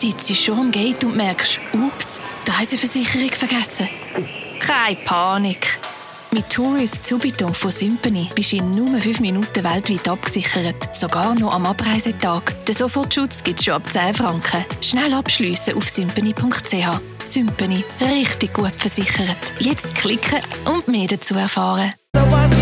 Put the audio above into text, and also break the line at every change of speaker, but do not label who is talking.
sitzt schon am Gate und merkst, ups, die Reiseversicherung vergessen. Keine Panik. Mit Tourist Subito von Sympany bist du in nur 5 Minuten weltweit abgesichert. Sogar noch am Abreisetag. Den Sofortschutz gibt es schon ab 10 Franken. Schnell abschliessen auf sympany.ch. Sympany. Richtig gut versichert. Jetzt klicken und mehr dazu erfahren.